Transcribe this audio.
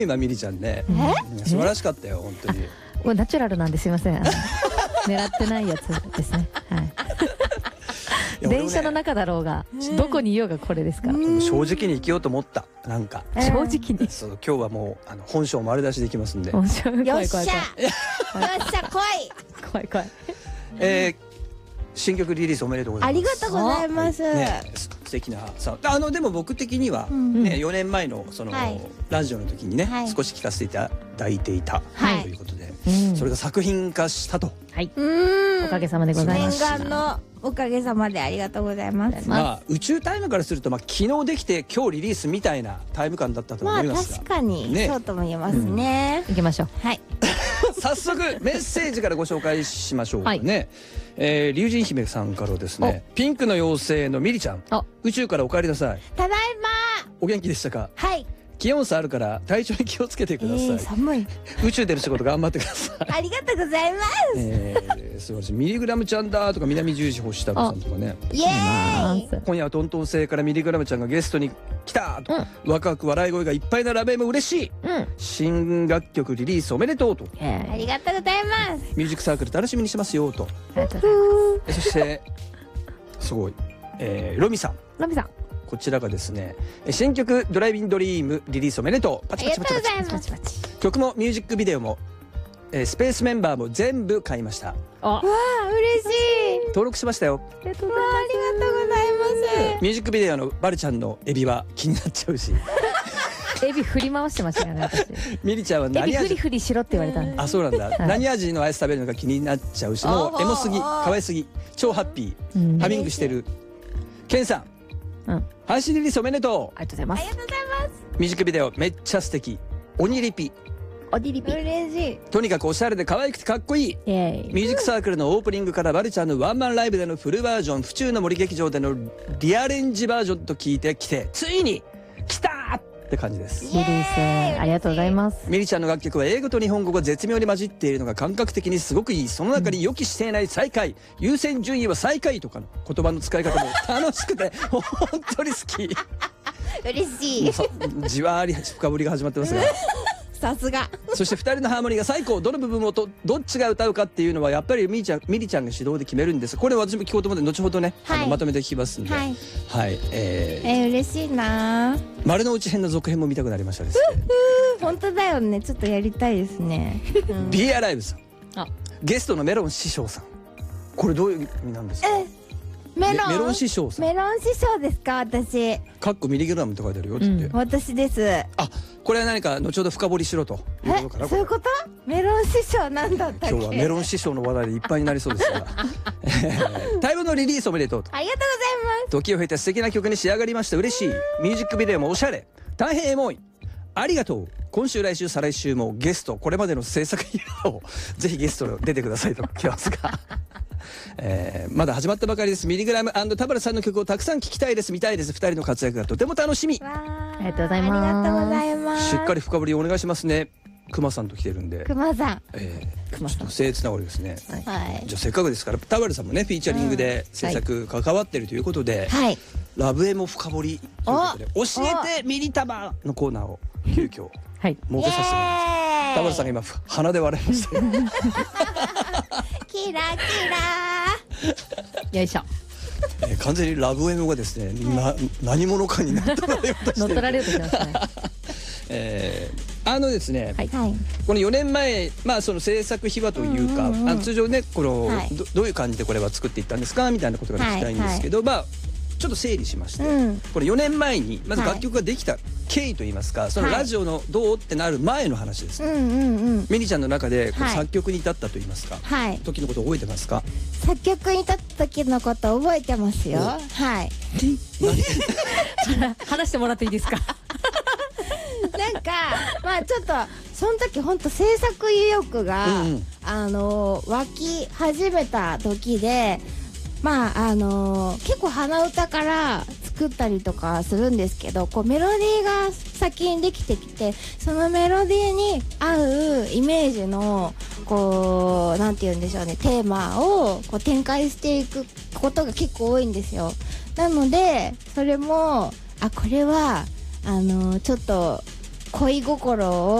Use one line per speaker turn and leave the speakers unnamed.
今ミリちゃんね、素晴らしかったよ本当に。
これナチュラルなんですいません。狙ってないやつですね。はい。電車の中だろうがどこにいようがこれですから。
正直に生きようと思った。なんか
正直に。
そう今日はもう本性丸出しできますんで。
よっしゃよっしゃ
来い。
怖い怖い。
新曲リリースおめでとうございます。
ありがとうございます。
素敵なさでも僕的にはね4年前のそのラジオの時にね少し聞かせていただいていたということで、それが作品化したと。
はい。おかげさまでございます。
念願のおかげさまでありがとうございます。
まあ宇宙タイムからすると昨日できて今日リリースみたいなタイム感だったと思いますが。
確かにそうとも言えますね。
行きましょう。
はい。
早速メッセージからご紹介しましょうかね。龍神姫さんからですね、ピンクの妖精のミリちゃん、宇宙からお帰りなさい。
ただいま。
お元気でしたか？
はい。
気温差あるから体調に気をつけてください。
寒い。
宇宙出る仕事頑張ってください。
ありがとうございます。
素晴らしい。ミリグラムちゃんだとか南十字星太郎さんとかね。
イエーイ。
今夜はトントン星からミリグラムちゃんがゲストに来たと、ワクワク笑い声がいっぱいなラベも嬉しい。新楽曲リリースおめでとうと。
ありがとうございます。
ミュージックサークル楽しみにしますよと。そしてすごいロミさん。こちらがですね新曲ドライビンドリームリリースおめでとう。パチパチパチパチパチ。曲もミュージックビデオもスペースメンバーも全部買いました。
わあ嬉しい。
登録しましたよ。
ありがとうございます。
ミュージックビデオのバルちゃんのエビは気になっちゃうし。
エビ振り回してましたよね私。
ミリちゃんは何味？
エビフリフリしろって言われたんです。
あ、そうなんだ。何味のアイス食べるのか気になっちゃうし、もうエモすぎ、可愛すぎ、超ハッピー、ハミングしてる。ケンさん、配信リリースおめでとう。
ありがとうございます。
ありがとうございます。
ミュージックビデオめっちゃ素敵。鬼リピ。
嬉しい。
とにかくおしゃれで可愛くてかっこいい。ミュージックサークルのオープニングからバルちゃんのワンマンライブでのフルバージョン、府中の森劇場でのリアレンジバージョンと聞いてきて、ついに来たーって感じです。
リリースありがとうございます。
ミリちゃんの楽曲は英語と日本語が絶妙に混じっているのが感覚的にすごくいい。その中に予期していない最下位、優先順位は最下位とかの言葉の使い方も楽しくて本当に好き。
嬉しい。
じわーり深掘りが始まってますが。
さすが。
そして2人のハーモニーが最高。どの部分をどっちが歌うかっていうのはやっぱりミリちゃんが指導で決めるんです。これ私も聞こうと思って後ほどね、まとめて聞きますんで。
嬉しいな。
丸の内編の続編も見たくなりましたですね。
本当だよね。ちょっとやりたいですね。
Be Alive さん、ゲストのメロン師匠さん、これどういう意味なんですか？メロン師匠さん。
メロン師匠ですか？私。
かっこミリグラムって書いてあるよって言って。
私です。
あ、これは何か後ほど深掘りしろということかな。
そういうこと？メロン師匠なんだったっけ？
今日はメロン師匠の話題でいっぱいになりそうですが。待望のリリースおめでとうと。
ありがとうございます。
時を経て素敵な曲に仕上がりました。嬉しい。ミュージックビデオもおしゃれ。大変エモい。ありがとう。今週来週再来週もゲスト、これまでの制作費をぜひゲスト出てくださいと来ますが。まだ始まったばかりです。ミリグラム&田原さんの曲をたくさん聴きたいです、見たいです。2人の活躍がとても楽しみ。
ありがとうございます。
ありがとうございます。
しっかり深掘りお願いしますね。くまさんと来てるんで。
くまさん。
ちょっと僭越ながらですね。
はい。
じゃあせっかくですから田原さんもねフィーチャリングで制作関わってるということで、ラブエモ深掘りということで教えてミリタマのコーナーを急遽設けさせてもらいました。田原さんが今鼻で笑いましたよ。
キラキラ。
よいしょ。
完全にラブエモがですね、何者かになったらようとして
乗っ取られようとしてます
ね。ですね、この4年前、その制作秘話というか、通常ねこのどういう感じでこれは作っていったんですかみたいなことが聞きたいんですけど、ちょっと整理しまして、これ4年前にまず楽曲ができた経緯といいますか、そのラジオのどうってなる前の話です。ミリちゃんの中で作曲に至ったといいますか、時のこと覚えてますか？
作曲に至った時のこと覚えてますよ。はい。
話してもらっていいですか？
なんかちょっとその時本当制作意欲が湧き始めた時で、結構鼻歌から作ったりとかするんですけど、こうメロディーが先にできてきて、そのメロディーに合うイメージのこうなんて言うんでしょうね、テーマをこう展開していくことが結構多いんですよ。なのでそれもこれはちょっとこ恋心を